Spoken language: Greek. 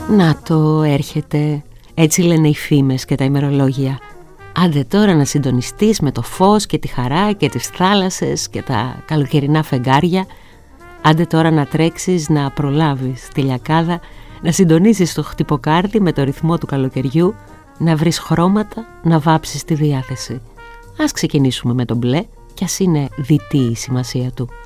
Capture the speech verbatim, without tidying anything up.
Να το έρχεται, έτσι λένε οι φήμες και τα ημερολόγια. Άντε τώρα να συντονιστείς με το φως και τη χαρά και τις θάλασσες και τα καλοκαιρινά φεγγάρια. Άντε τώρα να τρέξεις να προλάβεις τη λιακάδα, να συντονίσεις το χτυποκάρδι με το ρυθμό του καλοκαιριού, να βρεις χρώματα, να βάψεις τη διάθεση. Ας ξεκινήσουμε με το μπλε, κι ας είναι δυτή η σημασία του.